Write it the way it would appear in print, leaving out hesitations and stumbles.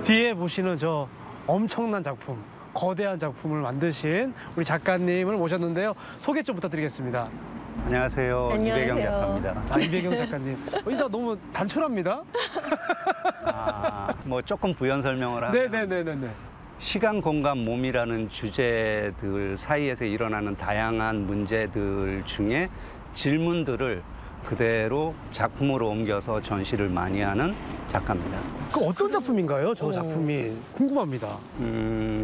뒤에 보시는 저 엄청난 작품, 거대한 작품을 만드신 우리 작가님을 모셨는데요. 소개 좀 부탁드리겠습니다. 안녕하세요. 안녕하세요. 이배경 작가입니다. 아, 이배경 작가님. 인사 너무 단촐합니다. 뭐 조금 부연 설명을 하면 네네네네. 시간, 공간, 몸이라는 주제들 사이에서 일어나는 다양한 문제들 중에 질문들을 그대로 작품으로 옮겨서 전시를 많이 하는 작가입니다. 그 어떤 작품인가요? 저 작품이 궁금합니다.